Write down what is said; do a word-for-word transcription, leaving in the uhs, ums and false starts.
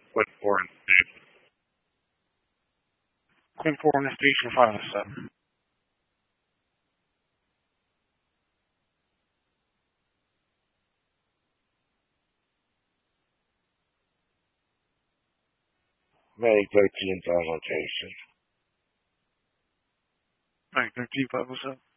Quit four and station. Quit four on the station five oh seven. May thirteenth on location. May thirteenth five oh seven.